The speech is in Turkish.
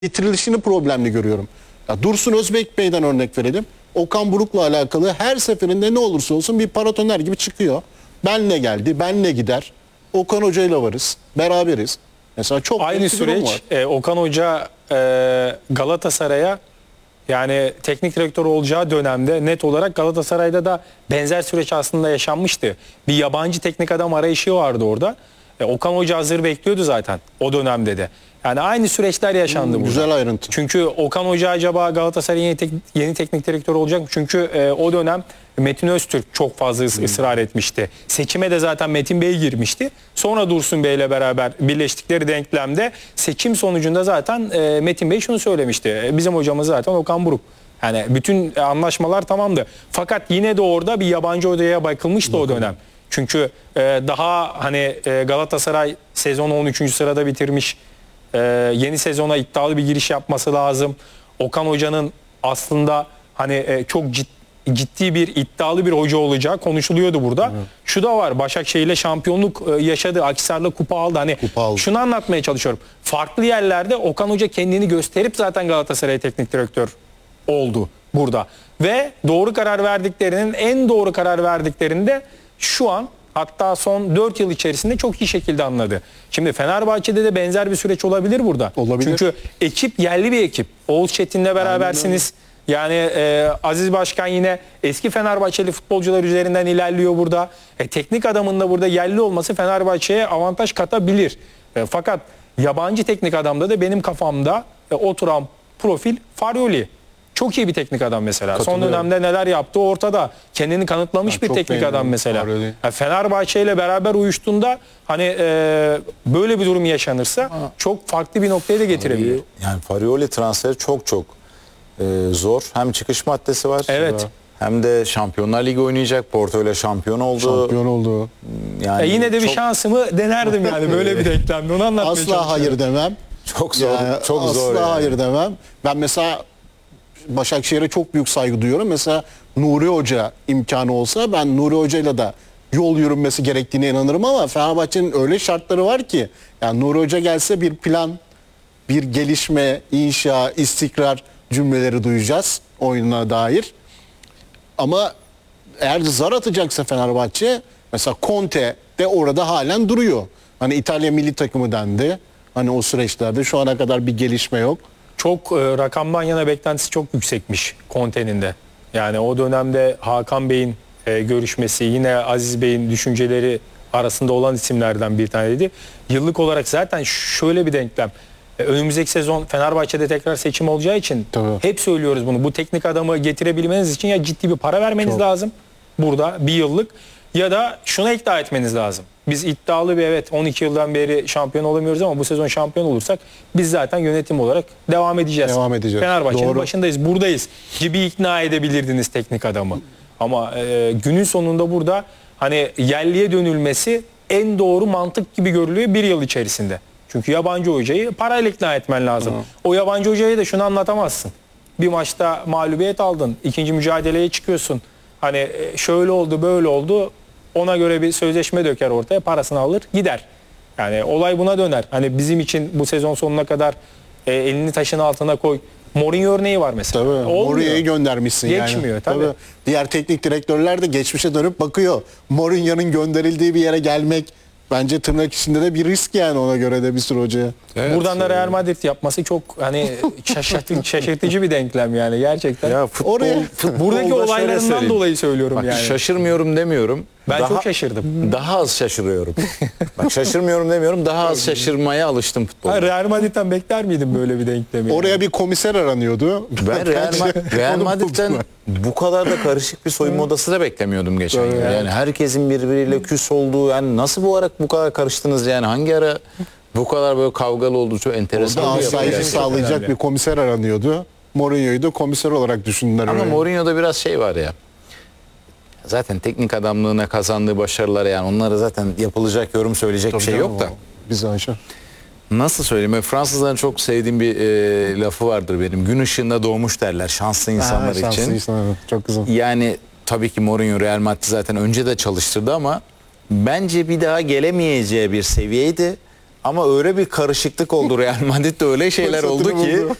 getirilişini problemli görüyorum. Ya Dursun Özbek Bey'den örnek verelim. Okan Buruk'la alakalı her seferinde ne olursa olsun bir paratoner gibi çıkıyor. Benle geldi, benle gider. Okan Hoca'yla varız, beraberiz. Mesela çok aynı büyük bir durum süreç var. Okan Hoca Galatasaray'a yani teknik direktör olacağı dönemde net olarak Galatasaray'da da benzer süreç aslında yaşanmıştı. Bir yabancı teknik adam arayışı vardı orada. Okan Hoca hazır bekliyordu zaten o dönemde de. Yani aynı süreçler yaşandı burada. Güzel ayrıntı. Çünkü Okan Hoca acaba Galatasaray'ın yeni teknik direktör olacak mı? Çünkü o dönem Metin Öztürk çok fazla ısrar etmişti. Seçime de zaten Metin Bey girmişti. Sonra Dursun Bey ile beraber birleştikleri denklemde seçim sonucunda zaten Metin Bey şunu söylemişti. Bizim hocamız zaten Okan Buruk. Yani bütün anlaşmalar tamamdı. Fakat yine de orada bir yabancı hocaya bakılmıştı o dönem. Çünkü daha hani Galatasaray sezonu 13. sırada bitirmiş. Yeni sezona iddialı bir giriş yapması lazım. Okan Hoca'nın aslında hani çok ciddi bir iddialı bir hoca olacağı konuşuluyordu burada. Evet. Şu da var, Başakşehir'le şampiyonluk yaşadı. Akhisar'la kupa aldı. Hani kupa aldı. Şunu anlatmaya çalışıyorum. Farklı yerlerde Okan Hoca kendini gösterip zaten Galatasaray teknik direktör oldu burada. Ve doğru karar verdiklerinin en doğru karar verdiklerinde şu an hatta son 4 yıl içerisinde çok iyi şekilde anladı. Şimdi Fenerbahçe'de de benzer bir süreç olabilir burada. Olabilir. Çünkü ekip yerli bir ekip. Oğuz Çetin'le berabersiniz. Yani Aziz Başkan yine eski Fenerbahçeli futbolcular üzerinden ilerliyor burada. Teknik adamın da burada yerli olması Fenerbahçe'ye avantaj katabilir. Fakat yabancı teknik adamda da benim kafamda oturan profil Farioli. Çok iyi bir teknik adam mesela. Son dönemde neler yaptığı ortada. Kendini kanıtlamış bir teknik adam mesela. Fenerbahçe ile beraber uyuştuğunda hani böyle bir durum yaşanırsa çok farklı bir noktaya da getirebilir. Yani Farioli transferi çok zor. Hem çıkış maddesi var. Evet. Hem de Şampiyonlar Ligi oynayacak. Porto ile şampiyon oldu. Şampiyon oldu. Yani yine de bir şansımı denerdim yani böyle bir denklemde. Onu anlatmaya Asla hayır demem. Çok zor. Yani çok asla zor. Asla hayır demem. Ben mesela Başakşehir'e çok büyük saygı duyuyorum. Mesela Nuri Hoca imkanı olsa ben Nuri Hoca'yla da yol yürünmesi gerektiğine inanırım ama Fenerbahçe'nin öyle şartları var ki yani Nuri Hoca gelse bir plan, bir gelişme, inşa, istikrar cümleleri duyacağız oyununa dair. Ama eğer zar atacaksa Fenerbahçe mesela Conte de orada halen duruyor. Hani İtalya milli takımı dendi. Hani o süreçlerde şu ana kadar bir gelişme yok. Çok rakamdan yana beklentisi çok yüksekmiş Conte'nin de. Yani o dönemde Hakan Bey'in görüşmesi yine Aziz Bey'in düşünceleri arasında olan isimlerden bir taneydi. Yıllık olarak zaten şöyle bir denklem. Önümüzdeki sezon Fenerbahçe'de tekrar seçim olacağı için hep söylüyoruz bunu. Bu teknik adamı getirebilmeniz için ya ciddi bir para vermeniz lazım burada bir yıllık ya da şuna ikna etmeniz lazım. Biz iddialı bir 12 yıldan beri şampiyon olamıyoruz ama bu sezon şampiyon olursak biz zaten yönetim olarak devam edeceğiz. Fenerbahçe'nin başındayız, buradayız gibi ikna edebilirdiniz teknik adamı. Ama günün sonunda burada hani yerliye dönülmesi en doğru mantık gibi görülüyor bir yıl içerisinde. Çünkü yabancı hocayı parayla ikna etmen lazım. O yabancı hocaya da şunu anlatamazsın. Bir maçta mağlubiyet aldın, ikinci mücadeleye çıkıyorsun. Hani şöyle oldu, böyle oldu. Ona göre bir sözleşme döker ortaya, parasını alır, gider. Yani olay buna döner. Hani bizim için bu sezon sonuna kadar elini taşın altına koy. Mourinho örneği var mesela. Tabii. Mourinho'yu göndermişsin Geçmiyor, yani. tabii. Diğer teknik direktörler de geçmişe dönüp bakıyor. Mourinho'nun gönderildiği bir yere gelmek bence tırnak içinde de bir risk yani ona göre de bir sürü hocaya. Evet, buradan da Real Madrid yapması çok hani şaşırtıcı bir denklem yani gerçekten. Ya buradaki olaylarından dolayı söylüyorum. Bak, yani. Şaşırmıyorum demiyorum. Ben çok şaşırdım. Daha az şaşırıyorum. Bak şaşırmıyorum demiyorum. Daha az şaşırmaya alıştım futbolda. Real Madrid'den bekler miydim böyle bir denklemi? Oraya bir komiser aranıyordu. Ben Real Madrid'den bu kadar da karışık bir soyunma odası da beklemiyordum geçen yıl. Yani herkesin birbiriyle küs olduğu, yani nasıl bu kadar karıştınız yani, hangi ara bu kadar böyle kavgalı oldu, çok enteresan. Orada asayiş sağlayacak bir komiser aranıyordu. Mourinho'yu da komiser olarak düşündüler. Ama Mourinho'da biraz şey var ya. Zaten teknik adamlığına kazandığı başarılar, yani onlara zaten yapılacak yorum söyleyecek bir şey yok da. Bize aşağı. Nasıl söyleyeyim? Fransızların çok sevdiğim bir lafı vardır benim. Gün ışığında doğmuş derler şanslı insanlar için. Şanslı insanlar, çok güzel. Yani tabii ki Mourinho Real Madrid zaten önce de çalıştırdı ama bence bir daha gelemeyeceği bir seviyeydi. Ama öyle bir karışıklık oldu Real Madrid'de öyle şeyler Fırsatını oldu ki buldu.